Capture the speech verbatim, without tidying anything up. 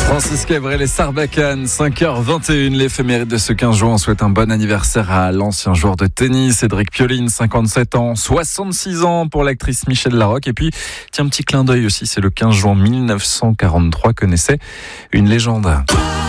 Francis Cabrel et Sarbacane, cinq heures vingt et une, l'éphéméride de ce quinze juin. On souhaite un bon anniversaire à l'ancien joueur de tennis, Cédric Pioline, cinquante-sept ans, soixante-six ans pour l'actrice Michèle Larocque. Et puis, tiens, petit clin d'œil aussi, c'est le quinze juin mille neuf cent quarante-trois que naissait une légende.